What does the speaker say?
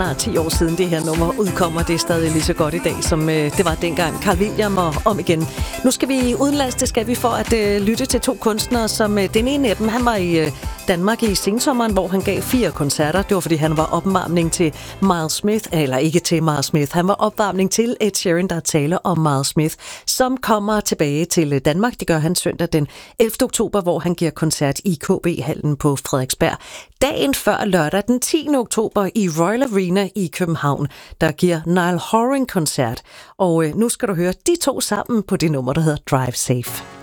10 år siden det her nummer udkommer. Det er stadig lige så godt i dag, som det var dengang. Carl William og om igen. Nu skal vi udenlands, det skal vi for at lytte til to kunstnere, som den ene af dem, han var i Danmark i sensommeren, hvor han gav 4 koncerter. Det var, fordi han var opvarmning til Miles Smith, eller ikke til Miles Smith. Han var opvarmning til Ed Sheeran, der taler om Miles Smith, som kommer tilbage til Danmark. Det gør han søndag den 11. oktober, hvor han giver koncert i KB-hallen på Frederiksberg. Dagen før lørdag den 10. oktober i Royal Arena i København, der giver Niall Horan koncert. Og nu skal du høre de to sammen på det nummer, der hedder Drive Safe.